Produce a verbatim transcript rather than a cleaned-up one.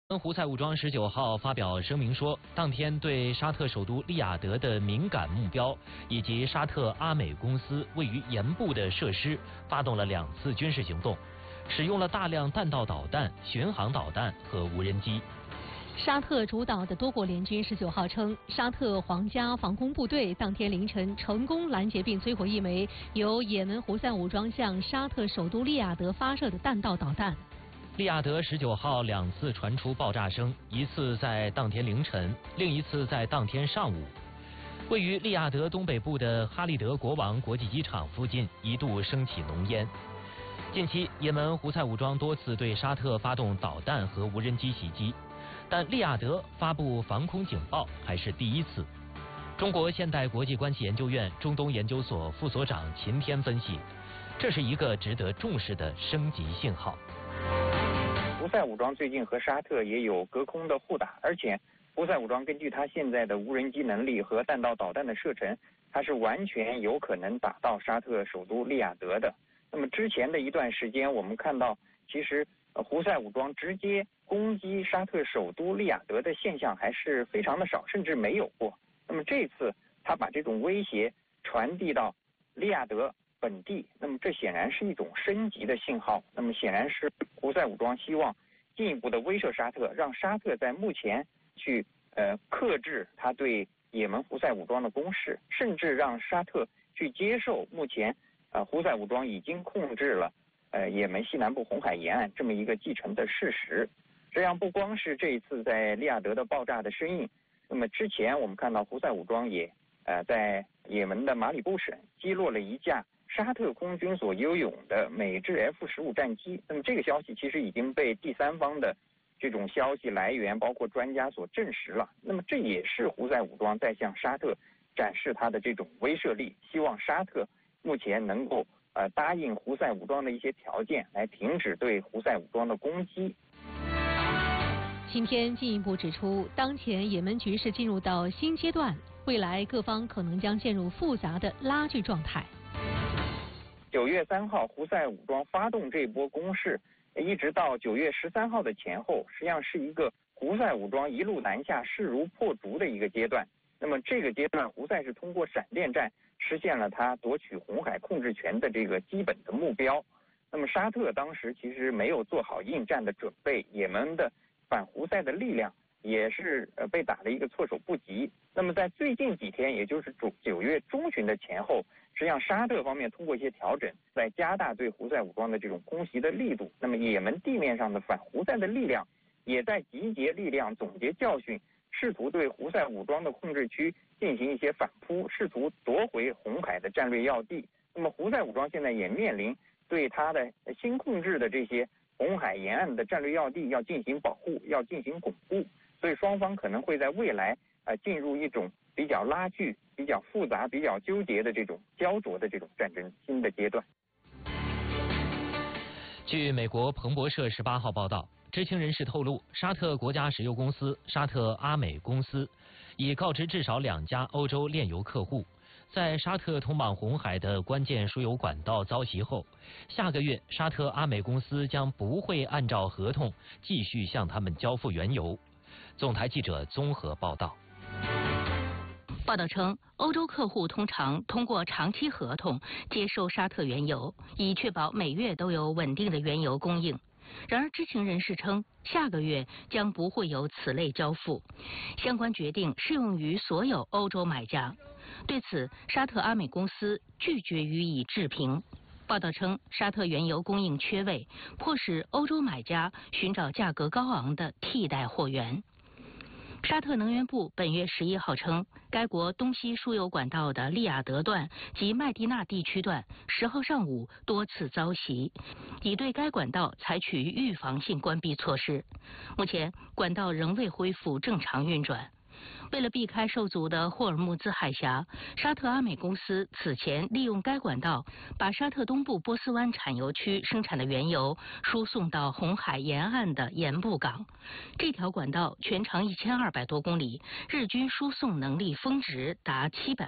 胡塞武装十九号发表声明说，当天对沙特首都利雅得的敏感目标以及沙特阿美公司位于盐部的设施发动了两次军事行动，使用了大量弹道导弹、巡航导弹和无人机。 沙特主导的多国联军十九号称，沙特皇家防空部队当天凌晨成功拦截并摧毁一枚由也门胡塞武装向沙特首都利雅得发射的弹道导弹。 利雅得十九号两次传出爆炸声，一次在当天凌晨，另一次在当天上午。位于利雅得东北部的哈利德国王国际机场附近一度升起浓烟。近期，也门胡塞武装多次对沙特发动导弹和无人机袭击，但利雅得发布防空警报还是第一次。中国现代国际关系研究院中东研究所副所长秦天分析，这是一个值得重视的升级信号。 胡塞武装最近和沙特也有隔空的互打，而且胡塞武装根据它现在的无人机能力和弹道导弹的射程，它是完全有可能打到沙特首都利雅得的。那么之前的一段时间，我们看到其实胡塞武装直接攻击沙特首都利雅得的现象还是非常的少，甚至没有过。那么这次他把这种威胁传递到利雅得本地，那么这显然是一种升级的信号。那么显然是胡塞武装希望进一步的威慑沙特，让沙特在目前去呃克制他对也门胡塞武装的攻势，甚至让沙特去接受目前呃胡塞武装已经控制了呃也门西南部红海沿岸这么一个既成的事实。这样不光是这一次在利雅得的爆炸的身影，那么之前我们看到胡塞武装也呃在也门的马里布省击落了一架沙特空军所拥有的美制 F 十五战机。那么这个消息其实已经被第三方的这种消息来源包括专家所证实了。那么这也是胡塞武装在向沙特展示它的这种威慑力，希望沙特目前能够呃答应胡塞武装的一些条件，来停止对胡塞武装的攻击。 今天进一步指出，当前也门局势进入到新阶段，未来各方可能将陷入复杂的拉锯状态。 九月三号，胡塞武装发动这波攻势，一直到九月十三号的前后，实际上是一个胡塞武装一路南下势如破竹的一个阶段。那么这个阶段，胡塞是通过闪电战实现了他夺取红海控制权的这个基本的目标。那么沙特当时其实没有做好应战的准备，也门的反胡塞的力量也是呃被打了一个措手不及。那么在最近几天，也就是九九月中旬的前后，实际上沙特方面通过一些调整，在加大对胡塞武装的这种空袭的力度。那么也门地面上的反胡塞的力量也在集结力量、总结教训，试图对胡塞武装的控制区进行一些反扑，试图夺回红海的战略要地。那么胡塞武装现在也面临对他的新控制的这些红海沿岸的战略要地要进行保护，要进行巩固。所以双方可能会在未来呃进入一种比较拉锯、比较复杂、比较纠结的这种焦灼的这种战争新的阶段。 据美国彭博社十八号报道，知情人士透露，沙特国家石油公司沙特阿美公司已告知至少两家欧洲炼油客户，在沙特通往红海的关键输油管道遭袭后，下个月沙特阿美公司将不会按照合同继续向他们交付原油。总台记者综合报道。 报道称，欧洲客户通常通过长期合同接收沙特原油，以确保每月都有稳定的原油供应。然而，知情人士称，下个月将不会有此类交付，相关决定适用于所有欧洲买家。对此，沙特阿美公司拒绝予以置评。报道称，沙特原油供应缺位，迫使欧洲买家寻找价格高昂的替代货源。沙特能源部本月十一号称，该国东西输油管道的利雅得段及麦地那地区段十号上午多次遭袭，已对该管道采取预防性关闭措施。目前，管道仍未恢复正常运转。为了避开受阻的霍尔木兹海峡，沙特阿美公司此前利用该管道把沙特东部波斯湾产油区生产的原油输送到红海沿岸的盐布港。这条管道全长一千二百多公里，日均输送能力峰值达七百